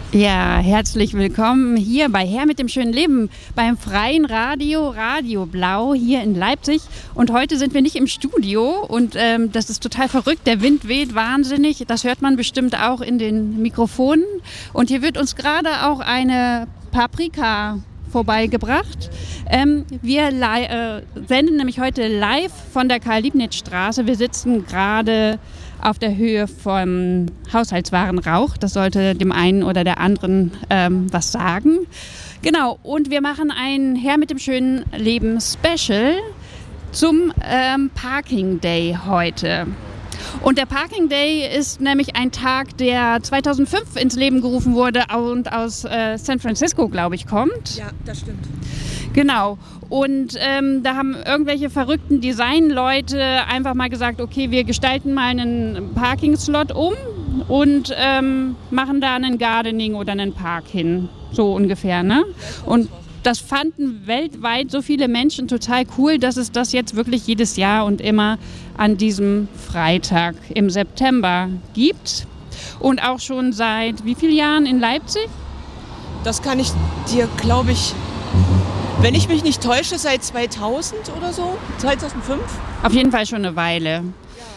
Ja, herzlich willkommen hier bei Her mit dem schönen Leben beim freien Radio, Radio Blau hier in Leipzig. Und heute sind wir nicht im Studio und das ist total verrückt. Der Wind weht wahnsinnig. Das hört man bestimmt auch in den Mikrofonen. Und hier wird uns gerade auch eine Paprika vorbeigebracht. Wir senden nämlich heute live von der Karl-Liebknecht-Straße. Wir sitzen gerade auf der Höhe vom Haushaltswarenrauch. Das sollte dem einen oder der anderen was sagen. Genau, und wir machen ein Her mit dem schönen Leben Special zum Parking Day heute. Und der Parking Day ist nämlich ein Tag, der 2005 ins Leben gerufen wurde und aus San Francisco, glaube ich, kommt. Ja, das stimmt. Genau. Und da haben irgendwelche verrückten Designleute einfach mal gesagt, okay, wir gestalten mal einen Parking-Slot um und machen da einen Gardening oder einen Park hin. So ungefähr, ne? Und das fanden weltweit so viele Menschen total cool, dass es das jetzt wirklich jedes Jahr und immer an diesem Freitag im September gibt. Und auch schon seit wie vielen Jahren in Leipzig? Das kann ich dir, glaube ich, wenn ich mich nicht täusche, seit 2000 oder so, 2005. Auf jeden Fall schon eine Weile. Ja.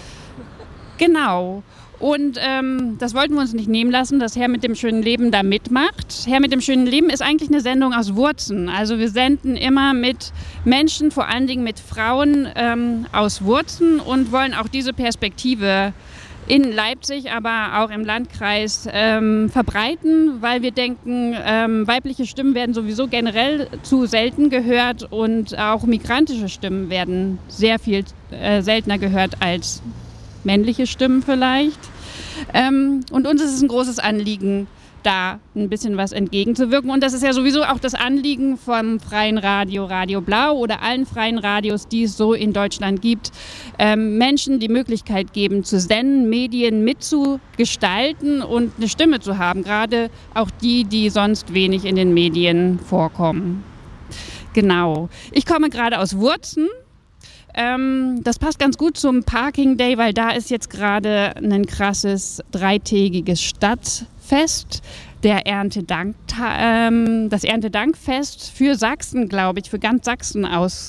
Genau. Und das wollten wir uns nicht nehmen lassen, dass Her mit dem schönen Leben da mitmacht. Her mit dem schönen Leben ist eigentlich eine Sendung aus Wurzen. Also wir senden immer mit Menschen, vor allen Dingen mit Frauen aus Wurzen und wollen auch diese Perspektive in Leipzig, aber auch im Landkreis verbreiten, weil wir denken, weibliche Stimmen werden sowieso generell zu selten gehört und auch migrantische Stimmen werden sehr viel seltener gehört als männliche Stimmen vielleicht. Und uns ist es ein großes Anliegen, da ein bisschen was entgegenzuwirken. Und das ist ja sowieso auch das Anliegen vom freien Radio, Radio Blau oder allen freien Radios, die es so in Deutschland gibt, Menschen die Möglichkeit geben zu senden, Medien mitzugestalten und eine Stimme zu haben. Gerade auch die sonst wenig in den Medien vorkommen. Genau. Ich komme gerade aus Wurzen. Das passt ganz gut zum Parking Day, weil da ist jetzt gerade ein krasses dreitägiges Stadtfest, das Erntedankfest für Sachsen, glaube ich, für ganz Sachsen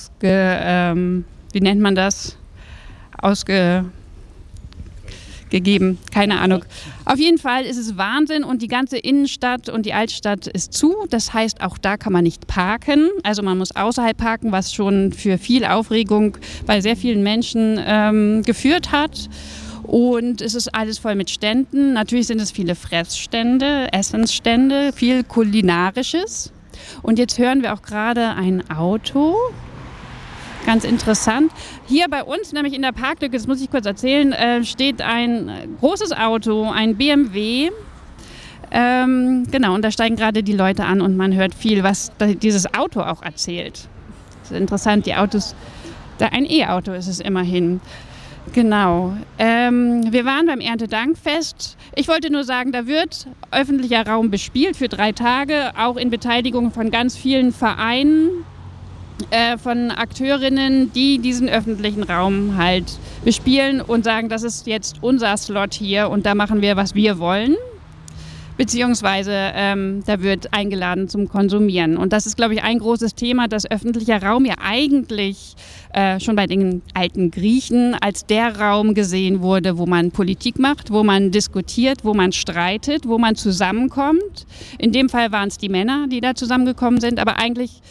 gegeben, keine Ahnung. Auf jeden Fall ist es Wahnsinn und die ganze Innenstadt und die Altstadt ist zu. Das heißt, auch da kann man nicht parken. Also man muss außerhalb parken, was schon für viel Aufregung bei sehr vielen Menschen geführt hat. Und es ist alles voll mit Ständen. Natürlich sind es viele Fressstände, Essensstände, viel Kulinarisches. Und jetzt hören wir auch gerade ein Auto. Ganz interessant. Hier bei uns, nämlich in der Parklücke, das muss ich kurz erzählen, steht ein großes Auto, ein BMW. Genau, und da steigen gerade die Leute an und man hört viel, was dieses Auto auch erzählt. Das ist interessant, die Autos, ein E-Auto ist es immerhin. Genau. Wir waren beim Erntedankfest. Ich wollte nur sagen, da wird öffentlicher Raum bespielt für 3 Tage, auch in Beteiligung von ganz vielen Vereinen, von Akteurinnen, die diesen öffentlichen Raum halt bespielen und sagen, das ist jetzt unser Slot hier und da machen wir, was wir wollen. Beziehungsweise da wird eingeladen zum Konsumieren. Und das ist, glaube ich, ein großes Thema, dass öffentlicher Raum ja eigentlich schon bei den alten Griechen als der Raum gesehen wurde, wo man Politik macht, wo man diskutiert, wo man streitet, wo man zusammenkommt. In dem Fall waren es die Männer, die da zusammengekommen sind, aber eigentlich